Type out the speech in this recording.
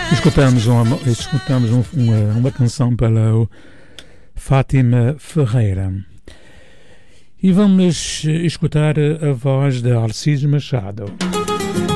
Escutamos uma canção pela Fátima Ferreira. E vamos escutar a voz de Alcides Machado.